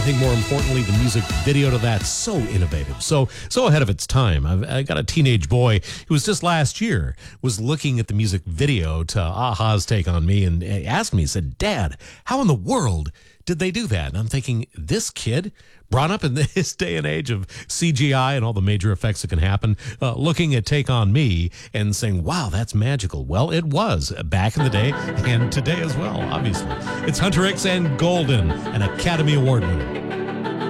I think more importantly, the music video to that, so innovative, so ahead of its time. I got a teenage boy who was just last year was looking at the music video to a-ha's Take on Me and asked me, he said, "Dad, how in the world did they do that?" And I'm thinking, this kid brought up in this day and age of CGI and all the major effects that can happen, looking at Take on Me and saying, wow, that's magical. Well, it was back in the day and today as well, obviously. It's Hunter X and Golden, an Academy Award winner.